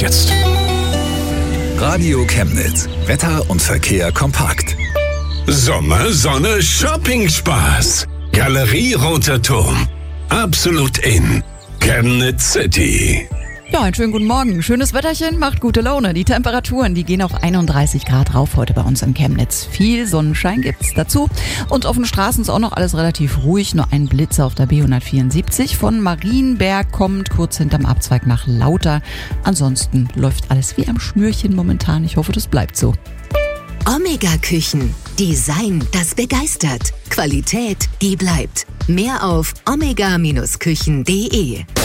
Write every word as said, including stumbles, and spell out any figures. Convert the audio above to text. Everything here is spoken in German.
jetzt. Radio Chemnitz. Wetter und Verkehr kompakt. Sommer, Sonne, Shopping-Spaß. Galerie Roter Turm. Absolut in Chemnitz City. Ja, einen schönen guten Morgen. Schönes Wetterchen macht gute Laune. Die Temperaturen, die gehen auf einunddreißig Grad rauf heute bei uns in Chemnitz. Viel Sonnenschein gibt's dazu. Und auf den Straßen ist auch noch alles relativ ruhig. Nur ein Blitzer auf der B hundertvierundsiebzig von Marienberg kommt kurz hinterm Abzweig nach Lauter. Ansonsten läuft alles wie am Schnürchen momentan. Ich hoffe, das bleibt so. Omega Küchen. Design, das begeistert. Qualität, die bleibt. Mehr auf omega Bindestrich küchen punkt de.